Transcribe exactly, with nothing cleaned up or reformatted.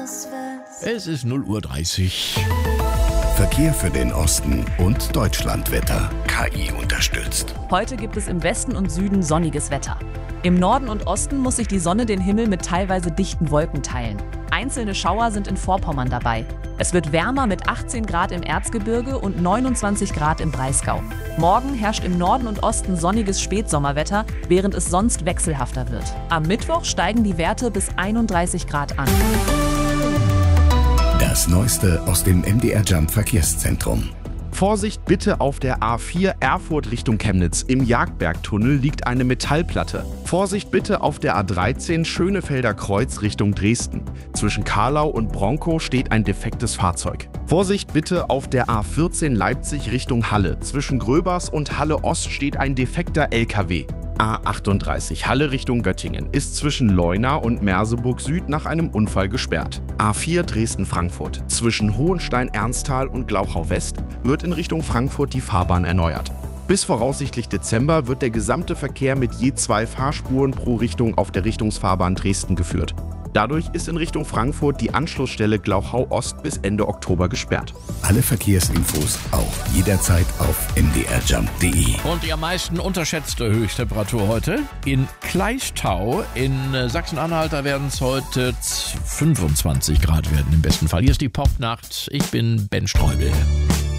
Es ist null Uhr dreißig. Verkehr für den Osten und Deutschlandwetter. K I unterstützt. Heute gibt es im Westen und Süden sonniges Wetter. Im Norden und Osten muss sich die Sonne den Himmel mit teilweise dichten Wolken teilen. Einzelne Schauer sind in Vorpommern dabei. Es wird wärmer mit achtzehn Grad im Erzgebirge und neunundzwanzig Grad im Breisgau. Morgen herrscht im Norden und Osten sonniges Spätsommerwetter, während es sonst wechselhafter wird. Am Mittwoch steigen die Werte bis einunddreißig Grad an. Das Neueste aus dem M D R Jump Verkehrszentrum. Vorsicht bitte auf der A vier Erfurt Richtung Chemnitz. Im Jagdbergtunnel liegt eine Metallplatte. Vorsicht bitte auf der A dreizehn Schönefelder Kreuz Richtung Dresden. Zwischen Karlau und Bronkow steht ein defektes Fahrzeug. Vorsicht bitte auf der A vierzehn Leipzig Richtung Halle. Zwischen Gröbers und Halle Ost steht ein defekter L K W. A achtunddreißig Halle Richtung Göttingen ist zwischen Leuna und Merseburg Süd nach einem Unfall gesperrt. A vier Dresden-Frankfurt zwischen Hohenstein-Ernsthal und Glauchau West wird in Richtung Frankfurt die Fahrbahn erneuert. Bis voraussichtlich Dezember wird der gesamte Verkehr mit je zwei Fahrspuren pro Richtung auf der Richtungsfahrbahn Dresden geführt. Dadurch ist in Richtung Frankfurt die Anschlussstelle Glauchau Ost bis Ende Oktober gesperrt. Alle Verkehrsinfos auch jederzeit auf m d r jump punkt d e. Und die am meisten unterschätzte Höchsttemperatur heute in Kleichtau in Sachsen-Anhalt. Da werden es heute fünfundzwanzig Grad werden im besten Fall. Hier ist die Popnacht. Ich bin Ben Streubel.